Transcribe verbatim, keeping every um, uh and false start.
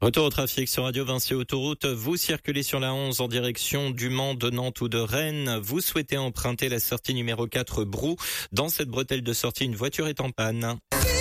Retour au trafic sur Radio Vinci Autoroute. Vous circulez sur la onze en direction du Mans, de Nantes ou de Rennes. Vous souhaitez emprunter la sortie numéro quatre Brou. Dans cette bretelle de sortie, une voiture est en panne.